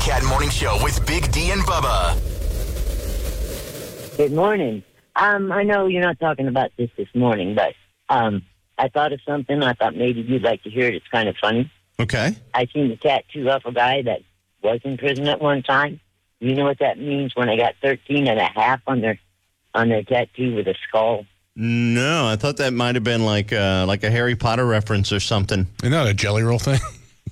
Cat Morning Show with Big D and Bubba. Good morning. I know you're not talking about this morning, but I thought of something. I thought maybe you'd like to hear it. It's kind of funny. Okay. I seen the tattoo of a guy that was in prison at one time. You know what that means when they got 13 and a half on their tattoo with a skull? No, I thought that might have been like a Harry Potter reference or something. Isn't that a Jelly Roll thing?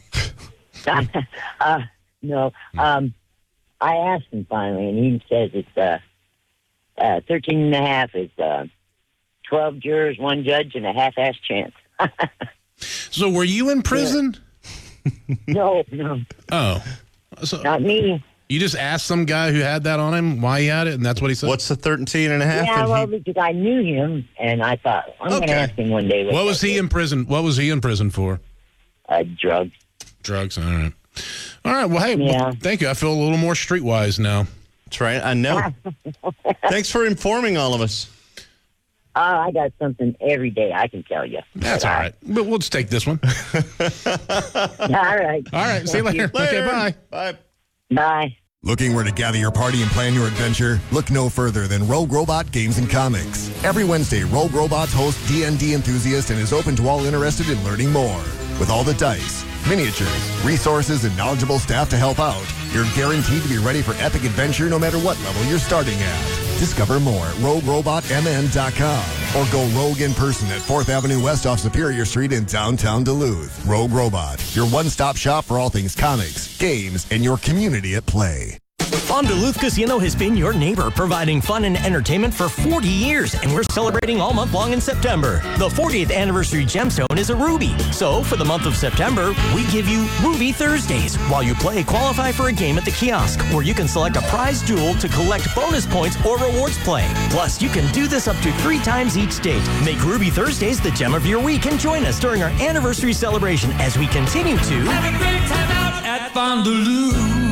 No. I asked him finally, and he says it's 13 and a half is 12 jurors, one judge, and a half-ass chance. So were you in prison? No. Oh. So Not me. you just asked some guy who had that on him why he had it, and that's what he said? What's the 13 and a half? Yeah, well, because I knew him, and I thought, I'm going to ask him one day. What was he in prison? What was he in prison for? Drugs. Drugs. All right. All right. Well, hey, well, thank you. I feel a little more streetwise now. That's right. I know. Thanks for informing all of us. I got something every day, I can tell you. That's all right. But we'll just take this one. All right. All right. See you later. Okay, bye. Bye. Bye. Looking where to gather your party and plan your adventure? Look no further than Rogue Robot Games and Comics. Every Wednesday, Rogue Robots hosts D&D enthusiasts and is open to all interested in learning more. With all the dice, miniatures, resources, and knowledgeable staff to help out, you're guaranteed to be ready for epic adventure no matter what level you're starting at. Discover more at RogueRobotMN.com or go rogue in person at 4th Avenue West off Superior Street in downtown Duluth. Rogue Robot, your one-stop shop for all things comics, games, and your community at play. Fond du Loup Casino has been your neighbor, providing fun and entertainment for 40 years, and we're celebrating all month long in September. The 40th anniversary gemstone is a ruby. So, for the month of September, we give you Ruby Thursdays. While you play, qualify for a game at the kiosk, where you can select a prize jewel to collect bonus points or rewards play. Plus, you can do this up to 3 times each date. Make Ruby Thursdays the gem of your week and join us during our anniversary celebration as we continue to have a great time out at Fond du Loup.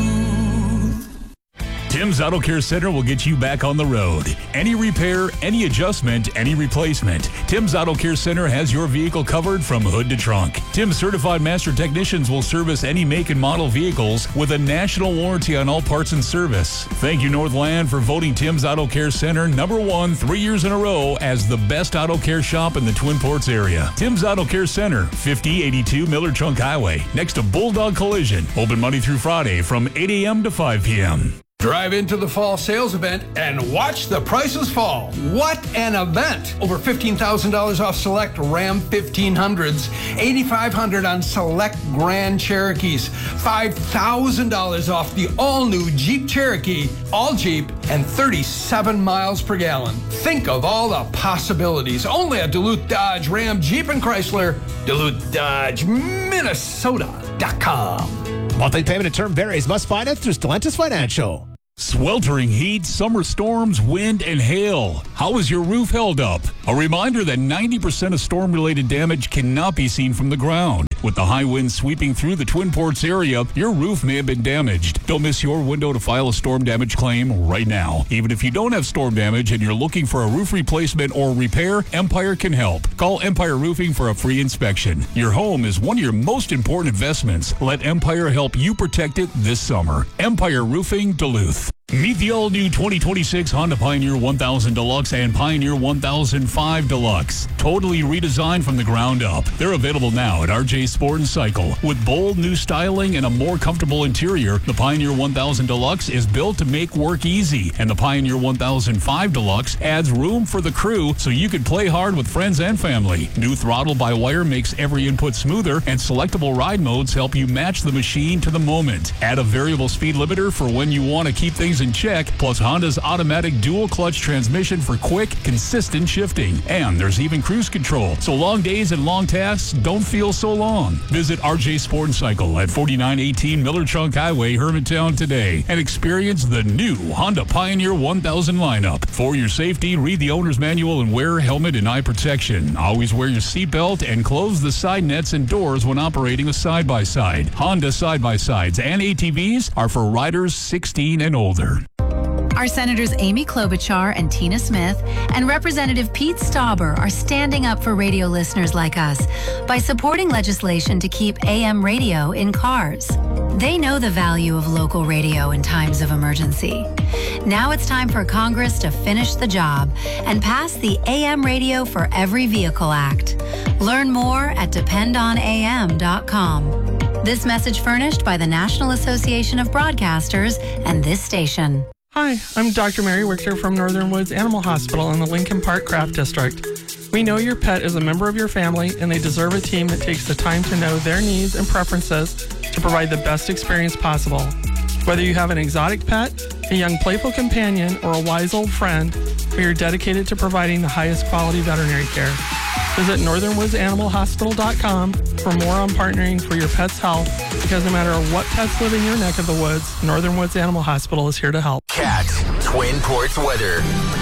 Tim's Auto Care Center will get you back on the road. Any repair, any adjustment, any replacement. Tim's Auto Care Center has your vehicle covered from hood to trunk. Tim's certified master technicians will service any make and model vehicles with a national warranty on all parts and service. Thank you, Northland, for voting Tim's Auto Care Center #1 3 years in a row as the best auto care shop in the Twin Ports area. Tim's Auto Care Center, 5082 Miller Trunk Highway, next to Bulldog Collision. Open Monday through Friday from 8 a.m. to 5 p.m. Drive into the fall sales event and watch the prices fall. What an event! Over $15,000 off select Ram 1500s, $8,500 on select Grand Cherokees, $5,000 off the all-new Jeep Cherokee, all Jeep, and 37 miles per gallon. Think of all the possibilities. Only at Duluth Dodge, Ram, Jeep, and Chrysler. Duluth Dodge, Minnesota.com. Monthly payment and term varies. Must finance through Stellantis Financial. Sweltering heat, summer storms, wind, and hail. How is your roof held up? A reminder that 90% of storm-related damage cannot be seen from the ground. With the high winds sweeping through the Twin Ports area, your roof may have been damaged. Don't miss your window to file a storm damage claim right now. Even if you don't have storm damage and you're looking for a roof replacement or repair, Empire can help. Call Empire Roofing for a free inspection. Your home is one of your most important investments. Let Empire help you protect it this summer. Empire Roofing, Duluth. Meet the all-new 2026 Honda Pioneer 1000 Deluxe and Pioneer 1005 Deluxe. Totally redesigned from the ground up. They're available now at RJ Sport and Cycle. With bold new styling and a more comfortable interior, the Pioneer 1000 Deluxe is built to make work easy. And the Pioneer 1005 Deluxe adds room for the crew so you can play hard with friends and family. New throttle-by-wire makes every input smoother, and selectable ride modes help you match the machine to the moment. Add a variable speed limiter for when you want to keep things in check, plus Honda's automatic dual clutch transmission for quick, consistent shifting. And there's even cruise control, so long days and long tasks don't feel so long. Visit RJ Sport and Cycle at 4918 Miller Trunk Highway, Hermantown today and experience the new Honda Pioneer 1000 lineup. For your safety, read the owner's manual and wear helmet and eye protection. Always wear your seatbelt and close the side nets and doors when operating a side-by-side. Honda side-by-sides and ATVs are for riders 16 and older. Our Senators Amy Klobuchar and Tina Smith and Representative Pete Stauber are standing up for radio listeners like us by supporting legislation to keep AM radio in cars. They know the value of local radio in times of emergency. Now it's time for Congress to finish the job and pass the AM Radio for Every Vehicle Act. Learn more at dependonam.com. This message furnished by the National Association of Broadcasters and this station. Hi, I'm Dr. Mary Wichter from Northern Woods Animal Hospital in the Lincoln Park Craft District. We know your pet is a member of your family and they deserve a team that takes the time to know their needs and preferences to provide the best experience possible. Whether you have an exotic pet, a young playful companion, or a wise old friend, we are dedicated to providing the highest quality veterinary care. Visit northernwoodsanimalhospital.com for more on partnering for your pet's health, because no matter what pets live in your neck of the woods, Northern Woods Animal Hospital is here to help. Cat Twin Ports weather.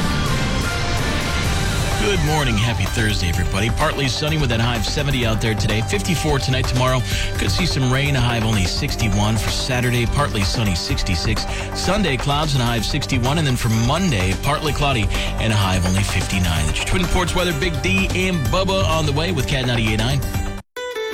Good morning. Happy Thursday, everybody. Partly sunny with that high of 70 out there today. 54 tonight, tomorrow. Could see some rain, a high of only 61 for Saturday. Partly sunny, 66. Sunday, clouds and a high of 61. And then for Monday, partly cloudy and a high of only 59. That's your Twin Ports weather. Big D and Bubba on the way with Cat 98.9.